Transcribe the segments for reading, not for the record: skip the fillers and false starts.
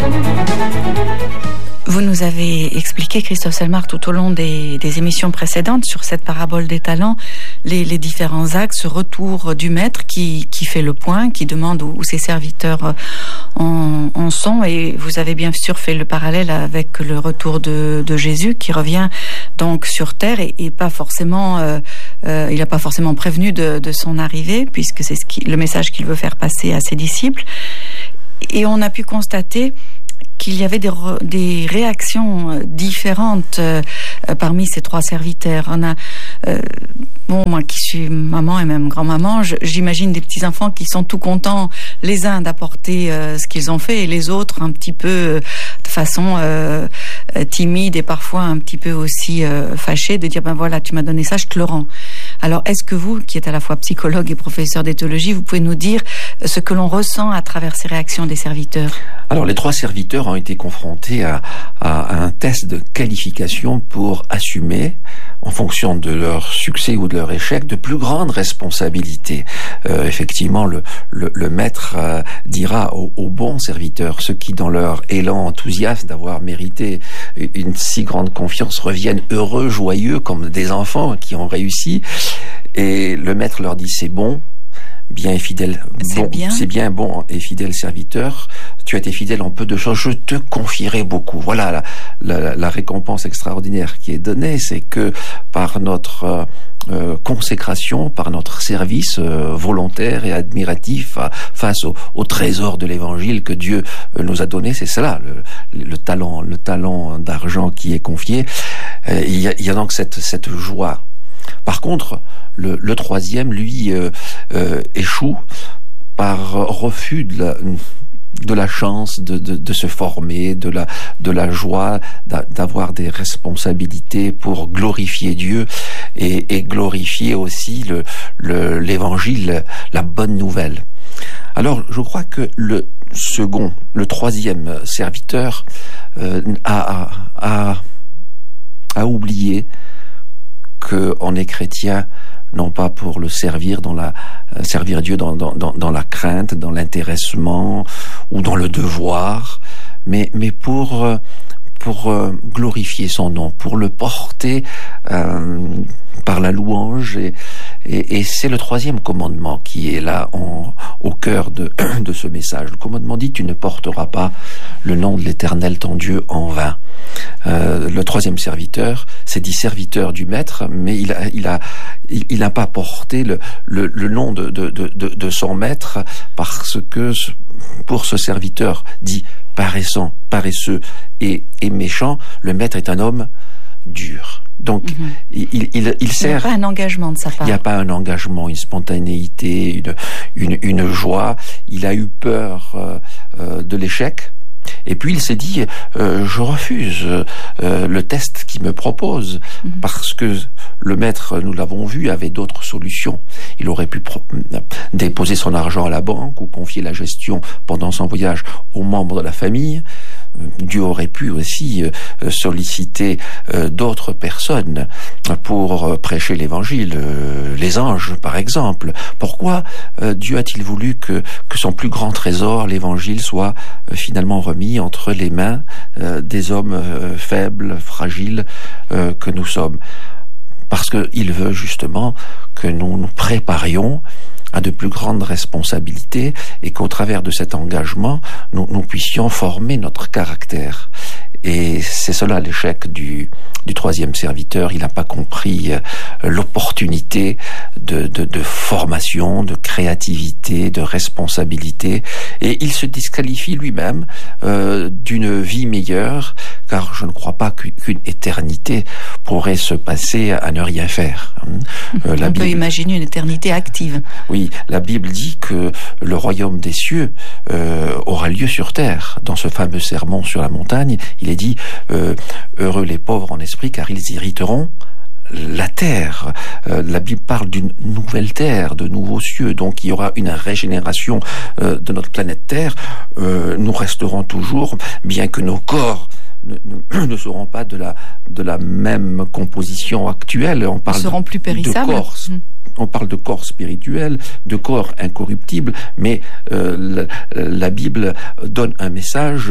Vous nous avez expliqué, Christophe Selmar, tout au long des émissions précédentes sur cette parabole des talents, les différents axes, ce retour du maître qui fait le point, qui demande où ses serviteurs en sont. Et vous avez bien sûr fait le parallèle avec le retour de Jésus qui revient donc sur terre et pas forcément, il n'a pas forcément prévenu de son arrivée, puisque c'est le message qu'il veut faire passer à ses disciples. Et on a pu constater qu'il y avait des réactions différentes parmi ces trois serviteurs. On a, moi qui suis maman et même grand-maman, j'imagine des petits-enfants qui sont tout contents, les uns d'apporter ce qu'ils ont fait et les autres un petit peu de façon timide et parfois un petit peu aussi fâchés de dire ben voilà, tu m'as donné ça, je te le rends. Alors est-ce que vous, qui êtes à la fois psychologue et professeur d'éthologie, vous pouvez nous dire ce que l'on ressent à travers ces réactions des serviteurs? Alors les trois serviteurs ont été confrontés à un test de qualification pour assumer, en fonction de leur succès ou de leur échec, de plus grandes responsabilités. Effectivement, le maître dira aux bons serviteurs, ceux qui dans leur élan enthousiaste d'avoir mérité une si grande confiance reviennent heureux, joyeux, comme des enfants qui ont réussi, et le maître leur dit c'est bon, bien et fidèle, c'est bien, bon et fidèle serviteur, tu as été fidèle en peu de choses, je te confierai beaucoup. Voilà la récompense extraordinaire qui est donnée, c'est que par notre consécration, par notre service volontaire et admiratif face au trésor de l'évangile que Dieu nous a donné, c'est cela, le talent d'argent qui est confié. Il y a donc cette joie. Par contre, le troisième, lui, échoue par refus de la chance de se former, de la joie d'avoir des responsabilités pour glorifier Dieu et glorifier aussi l'évangile, la bonne nouvelle. Alors, je crois que le troisième serviteur a oublié qu'on est chrétien non pas pour le servir servir Dieu dans la crainte, dans l'intéressement ou dans le devoir, mais pour glorifier son nom, pour le porter par la louange, et c'est le troisième commandement qui est là au cœur de ce message. Le commandement dit: tu ne porteras pas le nom de l'Éternel ton Dieu en vain. Le troisième serviteur s'est dit serviteur du maître, mais il n'a pas porté le nom de son maître, parce que pour ce serviteur dit paresseux et méchant, le maître est un homme dur. Donc, il sert. Il n'y a pas un engagement de sa part. Il n'y a pas un engagement, une spontanéité, une joie. Il a eu peur de l'échec. Et puis il s'est dit, je refuse le test qu'il me propose, parce que le maître, nous l'avons vu, avait d'autres solutions. Il aurait pu déposer son argent à la banque ou confier la gestion pendant son voyage aux membres de la famille. Dieu aurait pu aussi solliciter d'autres personnes pour prêcher l'évangile, les anges par exemple. Pourquoi Dieu a-t-il voulu que son plus grand trésor, l'évangile, soit finalement remis entre les mains des hommes faibles, fragiles que nous sommes? Parce qu'il veut justement que nous nous préparions à de plus grandes responsabilités et qu'au travers de cet engagement, nous puissions former notre caractère. Et c'est cela l'échec du troisième serviteur. Il n'a pas compris l'opportunité de formation, de créativité, de responsabilité, et il se disqualifie lui-même d'une vie meilleure, car je ne crois pas qu'une éternité pourrait se passer à ne rien faire. On peut imaginer une éternité active. Oui, la Bible dit que le royaume des cieux aura lieu sur terre. Dans ce fameux sermon sur la montagne, il est dit heureux les pauvres en esprit, car ils hériteront la terre. La Bible parle d'une nouvelle terre, de nouveaux cieux, donc il y aura une régénération de notre planète Terre. Nous resterons toujours, bien que nos corps ne seront pas de la même composition actuelle. On parle seront plus périssables. On parle de corps spirituel, de corps incorruptible, mais la Bible donne un message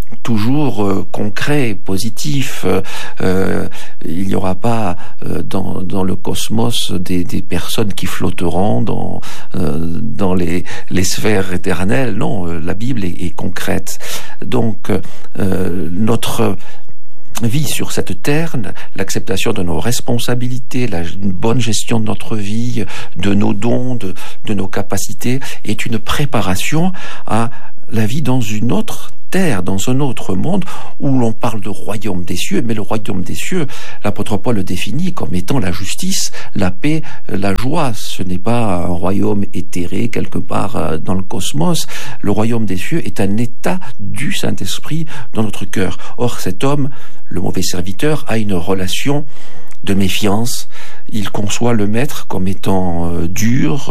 toujours concret, positif. Il n'y aura pas dans le cosmos des personnes qui flotteront dans les sphères éternelles. Non, la Bible est concrète. Donc notre vie sur cette terre, l'acceptation de nos responsabilités, la bonne gestion de notre vie, de nos dons, de nos capacités, est une préparation à la vie dans une autre terre, dans un autre monde où l'on parle de royaume des cieux, mais le royaume des cieux, l'apôtre Paul le définit comme étant la justice, la paix, la joie. Ce n'est pas un royaume éthéré quelque part dans le cosmos. Le royaume des cieux est un état du Saint-Esprit dans notre cœur. Or, cet homme, le mauvais serviteur, a une relation de méfiance. Il conçoit le maître comme étant dur.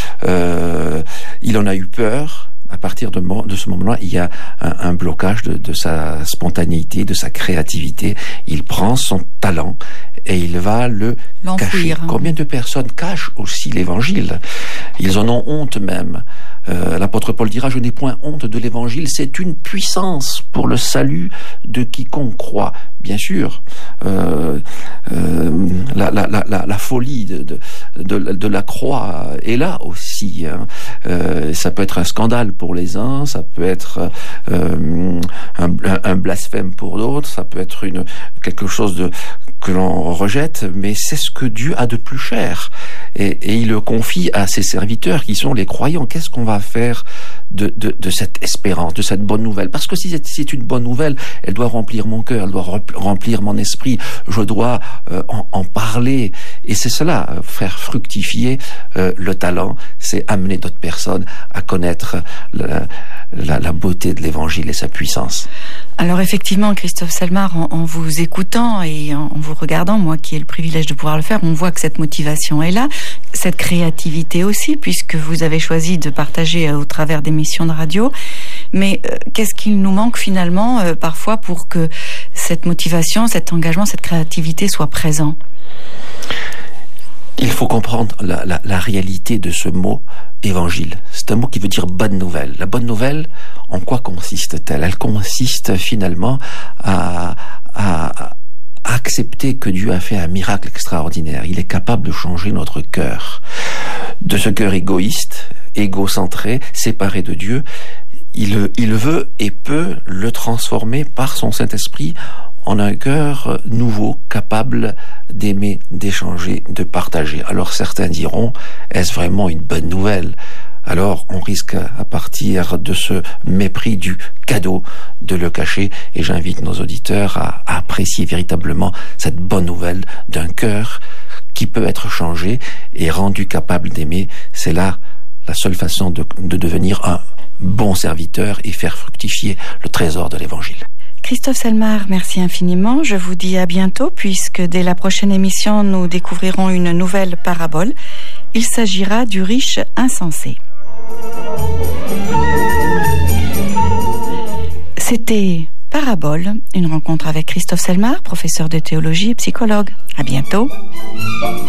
Il en a eu peur. À partir de ce moment-là, il y a un blocage de sa spontanéité, de sa créativité. Il prend son talent et il va le cacher. Combien de personnes cachent aussi l'évangile? Ils en ont honte même. L'apôtre Paul dira: je n'ai point honte de l'évangile, c'est une puissance pour le salut de quiconque croit. Bien sûr, la folie de la croix est là aussi. Ça peut être un scandale pour les uns, ça peut être un blasphème pour d'autres, ça peut être quelque chose que l'on rejette, mais c'est ce que Dieu a de plus cher. Et il le confie à ses serviteurs qui sont les croyants. Qu'est-ce qu'on va faire de cette espérance, de cette bonne nouvelle? Parce que si c'est une bonne nouvelle, elle doit remplir mon cœur, elle doit remplir mon esprit. Je dois en parler. Et c'est cela, faire fructifier le talent, c'est amener d'autres personnes à connaître la beauté de l'évangile et sa puissance. Alors effectivement, Christophe Selmar, en vous écoutant et en vous regardant, moi qui ai le privilège de pouvoir le faire, on voit que cette motivation est là, cette créativité aussi, puisque vous avez choisi de partager au travers d'émissions de radio. Mais qu'est-ce qu'il nous manque finalement parfois pour que cette motivation, cet engagement, cette créativité soit présent? Il faut comprendre la réalité de ce mot évangile. C'est un mot qui veut dire bonne nouvelle. La bonne nouvelle, en quoi consiste-t-elle? Elle consiste finalement à accepter que Dieu a fait un miracle extraordinaire. Il est capable de changer notre cœur. De ce cœur égoïste, égocentré, séparé de Dieu, il veut et peut le transformer par son Saint-Esprit en un cœur nouveau, capable d'aimer, d'échanger, de partager. Alors certains diront, est-ce vraiment une bonne nouvelle? Alors on risque, à partir de ce mépris du cadeau, de le cacher. Et j'invite nos auditeurs à apprécier véritablement cette bonne nouvelle d'un cœur qui peut être changé et rendu capable d'aimer. C'est là la seule façon de devenir un bon serviteur et faire fructifier le trésor de l'Évangile. Christophe Selmar, merci infiniment. Je vous dis à bientôt, puisque dès la prochaine émission, nous découvrirons une nouvelle parabole. Il s'agira du riche insensé. C'était Parabole, une rencontre avec Christophe Selmar, professeur de théologie et psychologue. À bientôt.